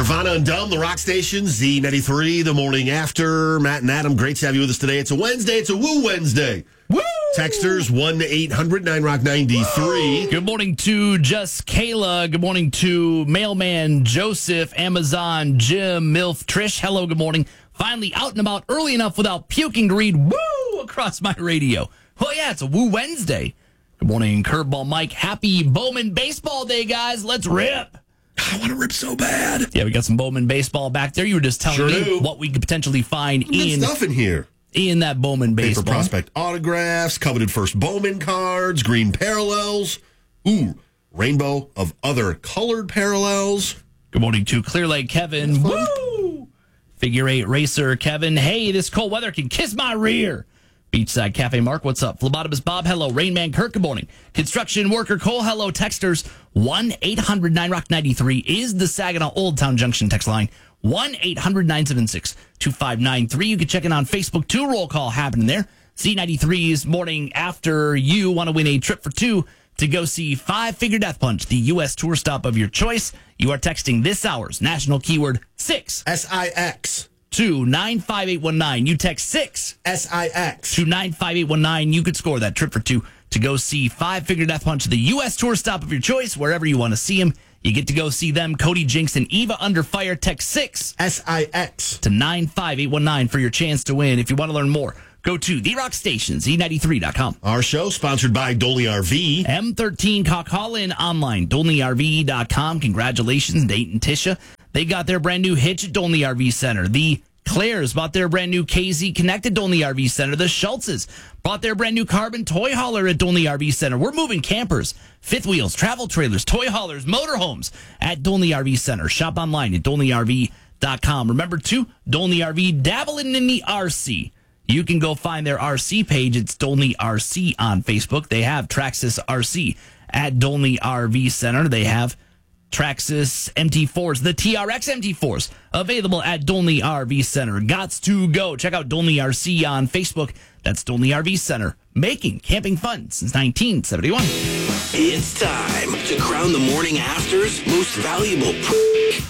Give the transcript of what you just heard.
Nirvana and Dumb, the rock station, Z93, the morning after. Matt and Adam, great to have you with us today. It's a Wednesday. It's a Woo Wednesday. Woo! Texters 1-800-9ROCK-93. Good morning to Just Kayla. Good morning to Mailman Joseph, Amazon Jim, MILF Trish. Hello, good morning. Finally out and about early enough without puking to read woo across my radio. Oh, yeah, it's a Woo Wednesday. Good morning, Curveball Mike. Happy Bowman Baseball Day, guys. Let's rip. I want to rip so bad. Yeah, we got some Bowman baseball back there. You were just telling me what we could potentially find Good stuff in here. In that Bowman baseball. Paper prospect autographs, coveted first Bowman cards, green parallels. Ooh, rainbow of other colored parallels. Good morning to Clear Lake Kevin. Woo! Figure 8 racer Kevin. Hey, this cold weather can kiss my rear. Beachside Cafe Mark, what's up? Phlebotomist Bob, hello. Rainman Kirk, good morning. Construction worker Cole, hello. Texters, 1-800-9ROCK-93 is the Saginaw Old Town Junction text line. 1-800-976-2593. You can check in on Facebook, too. Roll call happening there. Z93's morning after you want to win a trip for two to go see Five Finger Death Punch, the U.S. tour stop of your choice. You are texting this hour's national keyword 6. S-I-X. To 95819. You text 6 S-I-X to 95819. You could score that trip for two to go see Five Finger Death Punch, the U.S. tour stop of your choice, wherever you want to see them. You get to go see them. Cody Jinks and Eva Under Fire. Text 6 S-I-X to 95819 for your chance to win. If you want to learn more, go to The Rock Station, Z93.com. Our show sponsored by Dolney RV. M13 Call-In online, DolneyRV.com. Congratulations, Nate and Tisha. They got their brand new hitch at Dolney RV Center. The Claires bought their brand new KZ Connected Dolney RV Center. The Schultzes bought their brand new Carbon Toy Hauler at Dolney RV Center. We're moving campers, fifth wheels, travel trailers, toy haulers, motorhomes at Dolney RV Center. Shop online at DolneyRV.com. Remember, too, Dolney RV dabbling in the RC. You can go find their RC page. It's Dolney RC on Facebook. They have Traxxas RC at Dolney RV Center. They have Traxxas MT4s, the TRX MT4s, available at Dolney RV Center. Gots to go. Check out Dolney RC on Facebook. That's Dolney RV Center, making camping fun since 1971. It's time to crown the morning after's most valuable